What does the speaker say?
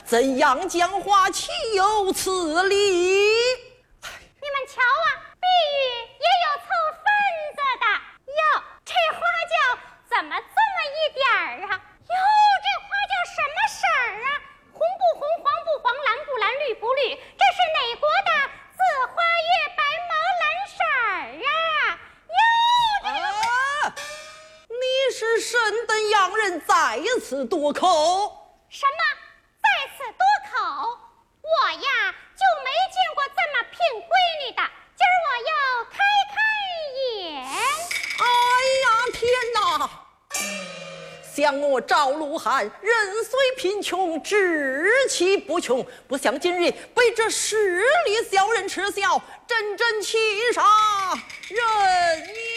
怎样讲话岂有此理？ 你们瞧啊，碧玉也有凑份子的哟。这花轿怎么这么一点儿啊？哟，这花轿什么色儿啊？红不红，黄不黄，蓝不蓝，绿不绿？这是哪国的紫花月白毛蓝色儿啊？哟，这个你是甚等洋人在此夺口？ 什么在此夺口？我呀就没见过这么聘闺女的，今儿我要开开眼。 哎呀，天哪！像我赵鲁汉，人虽贫穷，志气不穷，不像今日被这势利小人耻笑，真气煞人也。